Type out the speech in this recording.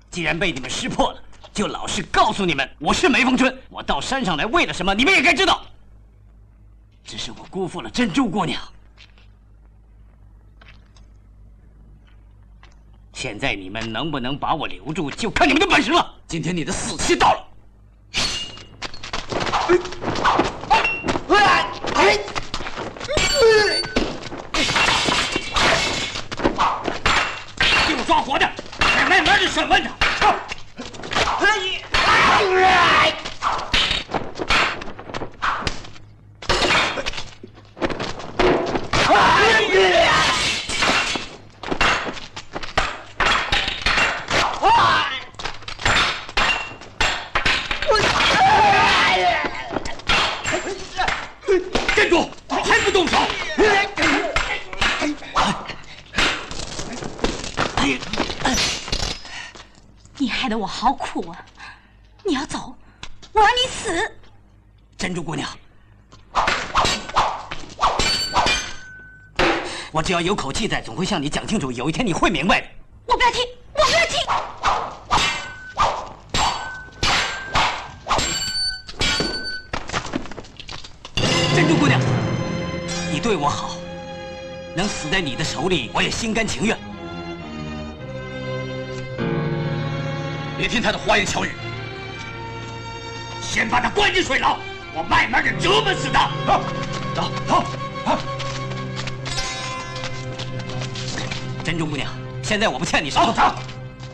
既然被你们识破了，就老实告诉你们，我是梅逢春。我到山上来为了什么，你们也该知道。只是我辜负了珍珠姑娘。现在你们能不能把我留住，就看你们的本事了。今天你的死期到了。给我抓活的，慢慢的审问他。站住！还不动手！ 你害得我好苦啊！你要走，我让你死！ 珍珠姑娘，我只要有口气在，总会向你讲清楚。有一天你会明白的。 我不要听，我不要听！ 珍珠姑娘，你对我好，能死在你的手里，我也心甘情愿。别听他的花言巧语，先把他关进水牢，我慢慢的折磨死他。走。珍珠姑娘，现在我不欠你什么。走。